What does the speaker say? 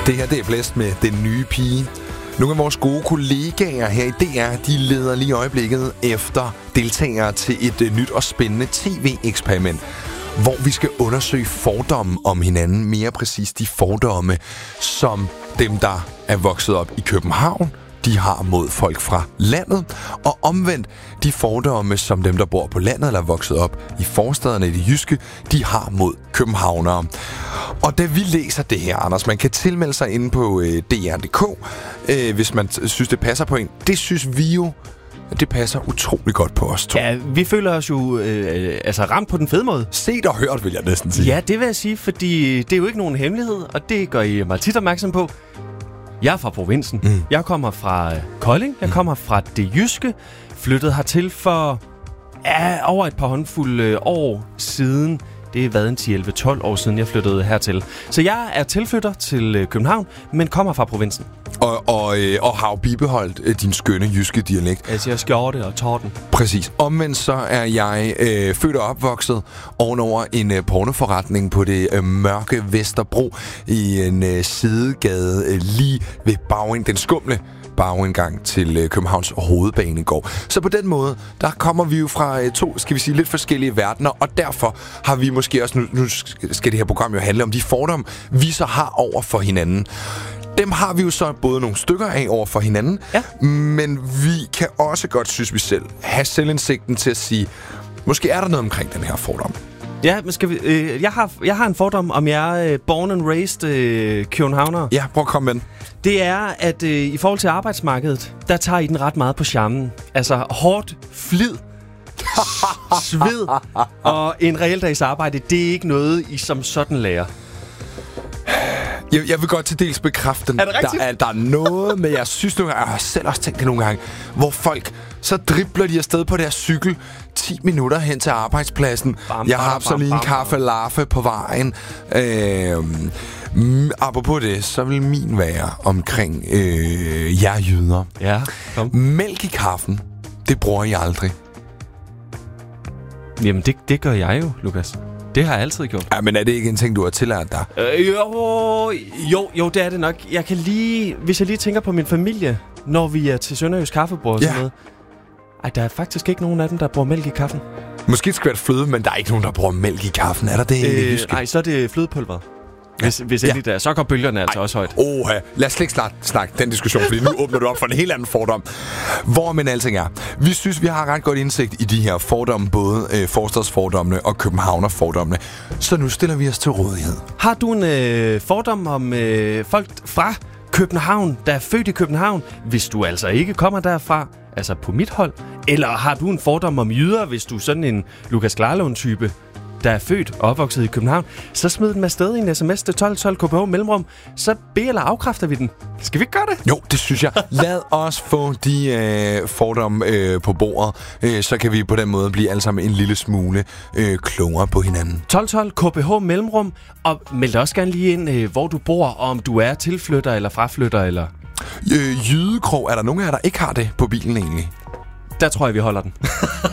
Det her, det er Blæst med Den Nye Pige. Nogle af vores gode kollegaer her i DR, de leder lige i øjeblikket efter deltagere til et nyt og spændende tv-eksperiment, hvor vi skal undersøge fordomme om hinanden, mere præcis de fordomme, som dem, der er vokset op i København, de har mod folk fra landet, og omvendt de fordomme, som dem, der bor på landet eller er vokset op i forstederne i det jyske, de har mod københavnere. Og da vi læser det her, Anders, man kan tilmelde sig inde på dr.dk, hvis man synes, det passer på en. Det synes vi jo, det passer utrolig godt på os to. Ja, vi føler os jo ramt på den fede måde. Set og hørt, vil jeg næsten sige. Ja, det vil jeg sige, fordi det er jo ikke nogen hemmelighed, og det gør I mig tit opmærksom på. Jeg er fra provinsen. Jeg kommer fra Kolding. Jeg kommer fra det jyske. Flyttede hertil for over et par håndfulde år siden. Det har været en 10-11-12 år siden, jeg flyttede hertil. Så jeg er tilflytter til København, men kommer fra provinsen. Og har jo bibeholdt din skønne jyske dialekt. Jeg siger skjorte og torden. Præcis. Omvendt så er jeg født og opvokset ovenover en pornoforretning på det mørke Vesterbro i en sidegade lige ved den skumle bagindgang til Københavns hovedbanegård. Så på den måde, der kommer vi jo fra to, skal vi sige, lidt forskellige verdener, og derfor har vi måske også, nu skal det her program jo handle om de fordomme, vi så har over for hinanden. Dem har vi jo så både nogle stykker af over for hinanden, men vi kan også godt, synes vi selv, have selvindsigten til at sige, måske er der noget omkring den her fordom. Ja, men skal vi, jeg har en fordom, om jeg er born and raised københavner. Ja, prøv at komme med den. Det er, at i forhold til arbejdsmarkedet, der tager I den ret meget på charmen. Altså hårdt, flid, sved og en reel dags arbejde, det er ikke noget, I som sådan lærer. Jeg vil godt til dels bekræfte den. Er det rigtigt? Der er noget med, jeg synes nogle gange, jeg har selv også tænkt det nogle gange, hvor folk, så dribler de afsted på deres cykel 10 minutter hen til arbejdspladsen. Jeg har så lige en kaffe laffe på vejen. Apropos det, så vil min være omkring jer jyder. Ja, kom. Mælk i kaffen, det bruger I aldrig. Jamen, det gør jeg jo, Lukas. Det har jeg altid gjort. Ja, men er det ikke en ting, du har tillært dig? Jo, det er det nok. Jeg kan lige, hvis jeg lige tænker på min familie, når vi er til Sønderjysk kaffebord og sådan noget. Ej, der er faktisk ikke nogen af dem, der bruger mælk i kaffen. Måske det skal være fløde, men der er ikke nogen, der bruger mælk i kaffen. Er der det? Nej, så er det flødepulver. Hvis endelig der, så går bølgerne altså også højt. Lad os slet ikke snakke den diskussion, fordi nu åbner du op for en helt anden fordom. Hvor men alting er. Vi synes, vi har ret godt indsigt i de her fordomme, både forstadsfordommene og københavnerfordommene. Så nu stiller vi os til rådighed. Har du en fordom om folk fra København, der er født i København, hvis du altså ikke kommer derfra, altså på mit hold? Eller har du en fordom om jyder, hvis du er sådan en Lukas Klarlund-type, der er født og opvokset i København, så smid den afsted i en sms til 1212 KBH mellemrum, så beder eller afkræfter vi den. Skal vi ikke gøre det? Jo, det synes jeg. Lad os få de fordomme på bordet, så kan vi på den måde blive alle sammen en lille smule klogere på hinanden. 1212 KBH mellemrum, og meld dig også gerne lige ind, hvor du bor, og om du er tilflytter eller fraflytter, eller... Jydekrog, er der nogen af jer, der ikke har det på bilen egentlig? Der tror jeg, vi holder den.